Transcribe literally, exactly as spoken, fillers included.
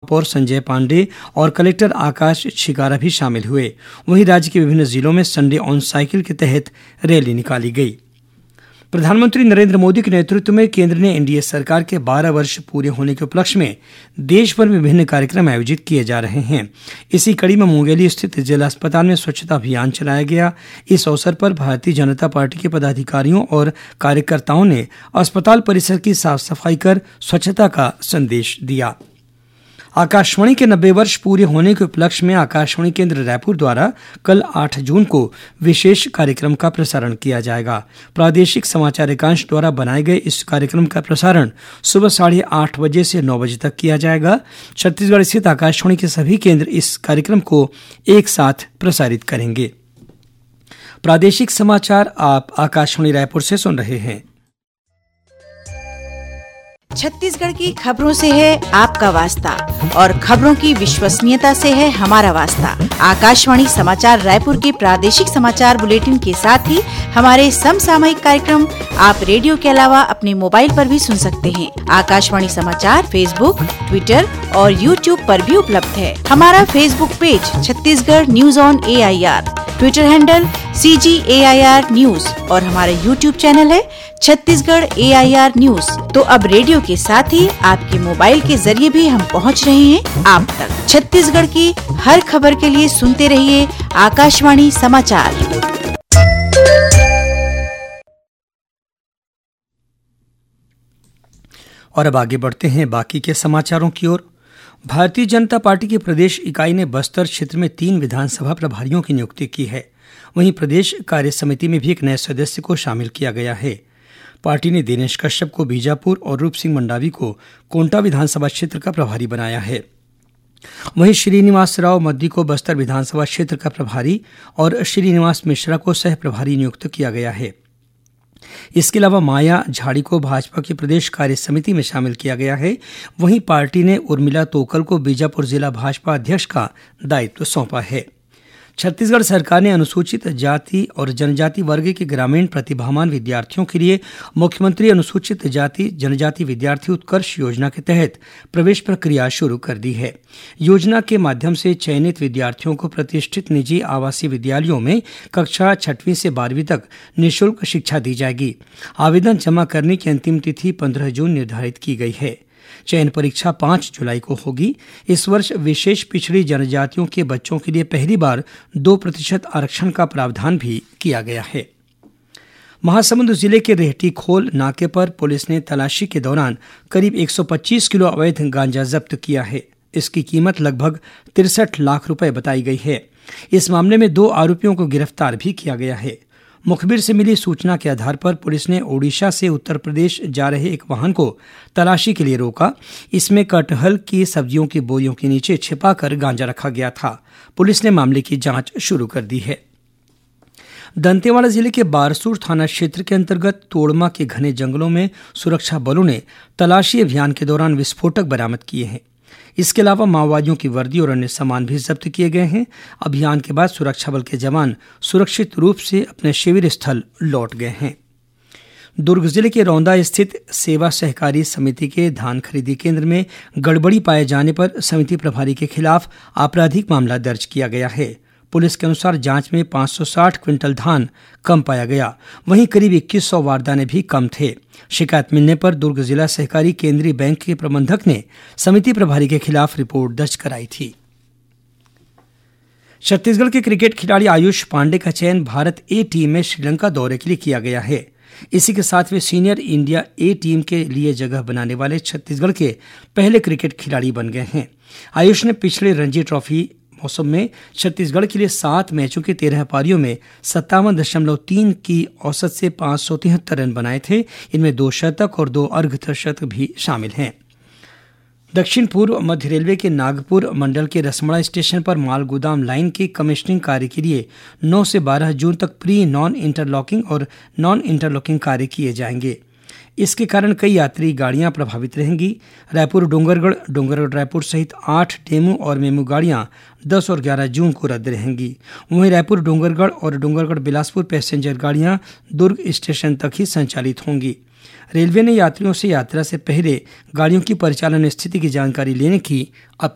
महापौर संजय पांडे और कलेक्टर आकाश छिकारा भी शामिल हुए। वहीं राज्य के विभिन्न जिलों में संडे ऑन साइकिल के तहत रैली निकाली गई। प्रधानमंत्री नरेंद्र मोदी के नेतृत्व में केंद्र ने एनडीए सरकार के बारह वर्ष पूरे होने के उपलक्ष्य में देश भर में विभिन्न कार्यक्रम आयोजित किए जा रहे हैं। इसी कड़ी में मुंगेली स्थित जिला अस्पताल में स्वच्छता अभियान चलाया गया। इस अवसर पर भारतीय जनता पार्टी के पदाधिकारियों और कार्यकर्ताओं ने अस्पताल परिसर की साफ सफाई कर स्वच्छता का संदेश दिया। आकाशवाणी के नब्बे वर्ष पूरे होने के उपलक्ष्य में आकाशवाणी केंद्र रायपुर द्वारा कल आठ जून को विशेष कार्यक्रम का प्रसारण किया जाएगा। प्रादेशिक समाचार एकांश द्वारा बनाए गए इस कार्यक्रम का प्रसारण सुबह साढ़े आठ बजे से नौ बजे तक किया जाएगा। छत्तीसगढ़ स्थित आकाशवाणी के सभी केंद्र इस कार्यक्रम को एक साथ प्रसारित करेंगे। प्रादेशिक समाचार आप आकाशवाणी रायपुर से सुन रहे हैं। छत्तीसगढ़ की खबरों से है आपका वास्ता और खबरों की विश्वसनीयता से है हमारा वास्ता। आकाशवाणी समाचार रायपुर के प्रादेशिक समाचार बुलेटिन के साथ ही हमारे समसामयिक कार्यक्रम आप रेडियो के अलावा अपने मोबाइल पर भी सुन सकते हैं। आकाशवाणी समाचार फेसबुक, ट्विटर और यूट्यूब पर भी उपलब्ध है। हमारा Facebook page Chhattisgarh news on A I R, Twitter handle C ji A I R news और हमारा यूट्यूब चैनल है छत्तीसगढ़ ए आई आर न्यूज। तो अब रेडियो के साथ ही आपके मोबाइल के जरिए भी हम पहुंच रहे हैं आप तक। छत्तीसगढ़ की हर खबर के लिए सुनते रहिए आकाशवाणी समाचार। और अब आगे बढ़ते हैं बाकी के समाचारों की ओर। भारतीय जनता पार्टी की प्रदेश इकाई ने बस्तर क्षेत्र में तीन विधानसभा प्रभारियों की नियुक्ति की है। वहीं प्रदेश कार्य समिति में भी एक नए सदस्य को शामिल किया गया है। पार्टी ने दिनेश कश्यप को बीजापुर और रूप सिंह मंडावी को कोंटा विधानसभा क्षेत्र का प्रभारी बनाया है। वहीं श्रीनिवास राव मद्दी को बस्तर विधानसभा क्षेत्र का प्रभारी और श्रीनिवास मिश्रा को सह प्रभारी नियुक्त किया गया है। इसके अलावा माया झाड़ी को भाजपा की प्रदेश कार्य समिति में शामिल किया गया है। वहीं पार्टी ने उर्मिला तोकल को बीजापुर जिला भाजपा अध्यक्ष का दायित्व सौंपा है। छत्तीसगढ़ सरकार ने अनुसूचित जाति और जनजाति वर्ग के ग्रामीण प्रतिभावान विद्यार्थियों के लिए मुख्यमंत्री अनुसूचित जाति जनजाति विद्यार्थी उत्कर्ष योजना के तहत प्रवेश प्रक्रिया शुरू कर दी है। योजना के माध्यम से चयनित विद्यार्थियों को प्रतिष्ठित निजी आवासीय विद्यालयों में कक्षा छठवीं से बारहवीं तक निःशुल्क शिक्षा दी जाएगी। आवेदन जमा करने की अंतिम तिथि पंद्रह जून निर्धारित की गई है। चयन परीक्षा पाँच जुलाई को होगी। इस वर्ष विशेष पिछड़ी जनजातियों के बच्चों के लिए पहली बार दो प्रतिशत आरक्षण का प्रावधान भी किया गया है। महासमुंद जिले के रेहटी खोल नाके पर पुलिस ने तलाशी के दौरान करीब एक सौ पच्चीस किलो अवैध गांजा जब्त किया है। इसकी कीमत लगभग तिरसठ लाख रुपए बताई गई है। इस मामले में दो आरोपियों को गिरफ्तार भी किया गया है। मुखबिर से मिली सूचना के आधार पर पुलिस ने ओडिशा से उत्तर प्रदेश जा रहे एक वाहन को तलाशी के लिए रोका। इसमें कटहल की सब्जियों की बोरियों के नीचे छिपाकर गांजा रखा गया था। पुलिस ने मामले की जांच शुरू कर दी है। दंतेवाड़ा जिले के बारसूर थाना क्षेत्र के अंतर्गत तोड़मा के घने जंगलों में सुरक्षा बलों ने तलाशी अभियान के दौरान विस्फोटक बरामद किए हैं। इसके अलावा माओवादियों की वर्दी और अन्य सामान भी जब्त किए गए हैं। अभियान के बाद सुरक्षा बल के जवान सुरक्षित रूप से अपने शिविर स्थल लौट गए हैं। दुर्ग जिले के रौंदा स्थित सेवा सहकारी समिति के धान खरीदी केंद्र में गड़बड़ी पाए जाने पर समिति प्रभारी के खिलाफ आपराधिक मामला दर्ज किया गया है। पुलिस के अनुसार जांच में पाँच सौ साठ क्विंटल धान कम पाया गया। वहीं करीब इक्कीस सौ वारदाने भी कम थे। शिकायत मिलने पर दुर्ग जिला सहकारी केंद्रीय बैंक के प्रबंधक ने समिति प्रभारी के खिलाफ रिपोर्ट दर्ज कराई थी। छत्तीसगढ़ के क्रिकेट खिलाड़ी आयुष पांडे का चयन भारत ए टीम में श्रीलंका दौरे के लिए किया गया है। इसी के साथ वे सीनियर इंडिया ए टीम के लिए जगह बनाने वाले छत्तीसगढ़ के पहले क्रिकेट खिलाड़ी बन गए हैं। आयुष ने पिछले रणजी ट्रॉफी मौसम में छत्तीसगढ़ के लिए सात मैचों के तेरह पारियों में सत्तावन दशमलव तीन की औसत से पाँच सौ तिहत्तर रन बनाए थे। इनमें दो शतक और दो अर्धशतक भी शामिल हैं। दक्षिण पूर्व मध्य रेलवे के नागपुर मंडल के रसमड़ा स्टेशन पर माल गोदाम लाइन के कमिश्निंग कार्य के लिए नौ से बारह जून तक प्री नॉन इंटरलॉकिंग और नॉन इंटरलॉकिंग कार्य किए जाएंगे। इसके कारण कई यात्री गाड़ियां प्रभावित रहेंगी। रायपुर डोंगरगढ़ डोंगरगढ़ रायपुर सहित आठ डेमू और मेमू गाड़ियां दस और ग्यारह जून को रद्द रहेंगी। वहीं रायपुर डोंगरगढ़ और डोंगरगढ़ बिलासपुर पैसेंजर गाड़ियां दुर्ग स्टेशन तक ही संचालित होंगी। रेलवे ने यात्रियों से यात्रा से पहले गाड़ियों की परिचालन स्थिति की जानकारी लेने की अपील